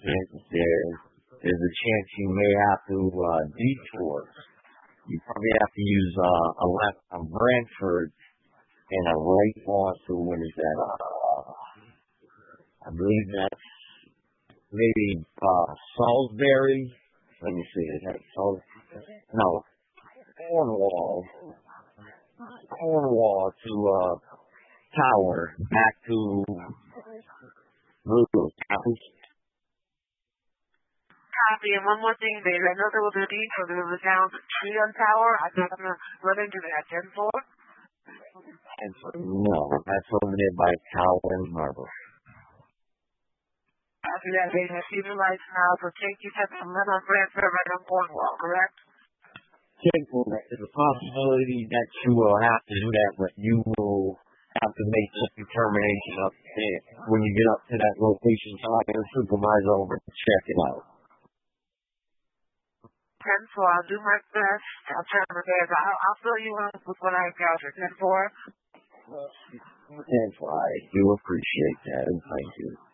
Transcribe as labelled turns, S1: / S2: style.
S1: there's a chance you may have to detour. You probably have to use a left on Brantford and a right onto, what is that? I believe that's maybe Salisbury. Let me see. Is that Salisbury? No. Cornwall to Tower, back to Blue.
S2: Copy. And one more thing, babe. I know there was a need for there was a down tree on Tower. I think I'm going to run into that 10-4.
S1: No, that's over there by Tower and Harbor.
S2: After that, babe, I see the lights now. So take you to some on Brantford right on Cornwall, correct?
S1: There's a possibility that you will have to do that, but you will have to make the determination up there when you get up to that location. So I can supervise over to check it out.
S2: 10-4, I'll do my best. I'll try my best. I'll fill you in with what I got for 10-4.
S1: 10-4, I do appreciate that, and thank you.